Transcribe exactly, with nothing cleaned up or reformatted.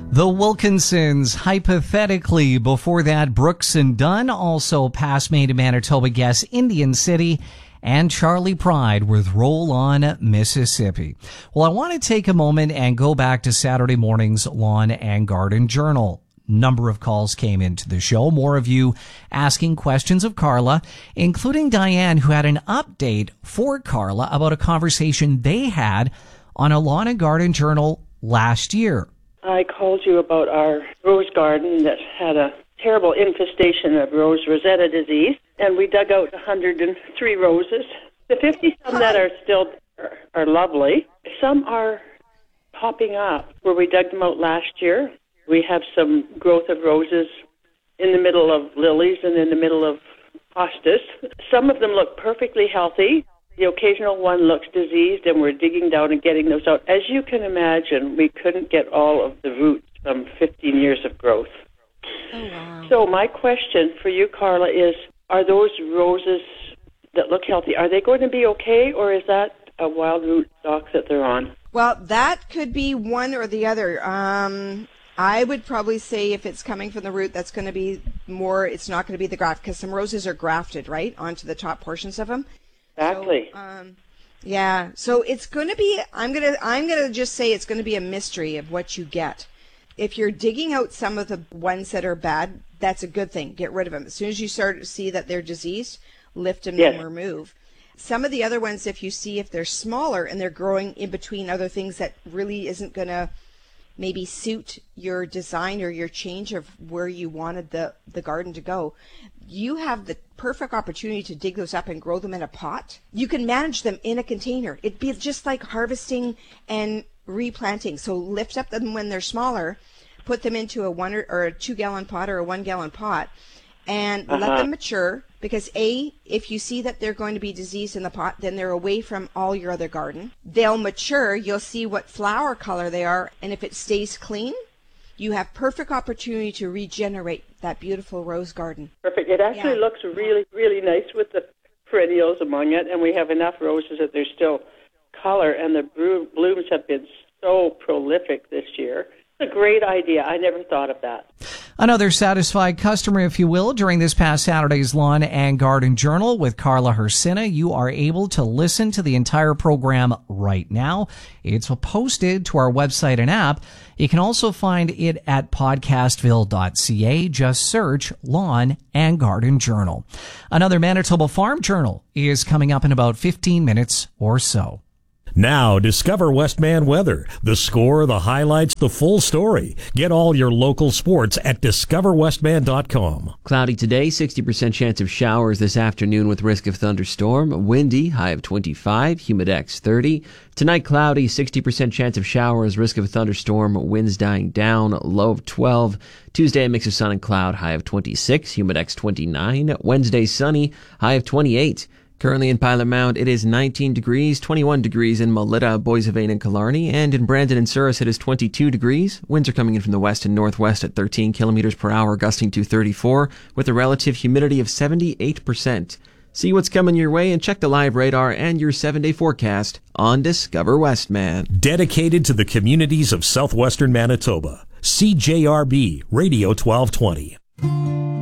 The Wilkinsons, hypothetically. Before that, Brooks and Dunn, also past Maine to Manitoba guests, Indian City, and Charlie Pride with Roll On, Mississippi. Well, I want to take a moment and go back to Saturday morning's Lawn and Garden Journal. Number of calls came into the show, more of you asking questions of Carla, including Diane, who had an update for Carla about a conversation they had on a Lawn and Garden Journal last year. I called you about our rose garden that had a terrible infestation of rose rosetta disease, and we dug out one hundred three roses. The fifty-some that are still there are lovely. Some are popping up where we dug them out last year. We have some growth of roses in the middle of lilies and in the middle of hostas. Some of them look perfectly healthy. The occasional one looks diseased, and we're digging down and getting those out. As you can imagine, we couldn't get all of the roots from fifteen years of growth. Oh, wow. So my question for you, Carla, is, are those roses that look healthy, are they going to be okay, or is that a wild root stock that they're on? Well, that could be one or the other. Um, I would probably say if it's coming from the root, that's going to be more, it's not going to be the graft, because some roses are grafted, right, onto the top portions of them. Exactly. So, um, yeah. So it's going to be. I'm gonna. I'm gonna just say it's going to be a mystery of what you get. If you're digging out some of the ones that are bad, that's a good thing. Get rid of them as soon as you start to see that they're diseased. Lift them Yes. and remove. Some of the other ones, if you see if they're smaller and they're growing in between other things that really isn't going to maybe suit your design or your change of where you wanted the, the garden to go, you have the perfect opportunity to dig those up and grow them in a pot. You can manage them in a container. It'd be just like harvesting and replanting. So lift up them when they're smaller, put them into a one or, or a two gallon pot or a one gallon pot, and Uh-huh. let them mature. Because A, if you see that they're going to be diseased in the pot, then they're away from all your other garden. They'll mature. You'll see what flower color they are. And if it stays clean, you have perfect opportunity to regenerate that beautiful rose garden. Perfect. It actually Yeah. looks really, really nice with the perennials among it, and we have enough roses that there's still color, and the bro- blooms have been so prolific this year. It's a great idea. I never thought of that. Another satisfied customer, if you will, during this past Saturday's Lawn and Garden Journal with Carla Hersina. You are able to listen to the entire program right now. It's posted to our website and app. You can also find it at podcastville dot c a. Just search Lawn and Garden Journal. Another Manitoba Farm Journal is coming up in about fifteen minutes or so. Now, discover Westman weather. The score, the highlights, the full story. Get all your local sports at discover westman dot com. Cloudy today, sixty percent chance of showers this afternoon with risk of thunderstorm. Windy, high of twenty-five, humidex thirty. Tonight, cloudy, sixty percent chance of showers, risk of thunderstorm, winds dying down, low of twelve. Tuesday, a mix of sun and cloud, high of twenty-six, humidex twenty-nine. Wednesday, sunny, high of twenty-eight. Currently in Pilot Mound, it is nineteen degrees, twenty-one degrees in Melita, Boissevain, and Killarney, and in Brandon and Souris, it is twenty-two degrees. Winds are coming in from the west and northwest at thirteen kilometers per hour, gusting to thirty-four, with a relative humidity of seventy-eight percent. See what's coming your way and check the live radar and your seven-day forecast on Discover Westman. Dedicated to the communities of southwestern Manitoba. C J R B, Radio twelve twenty.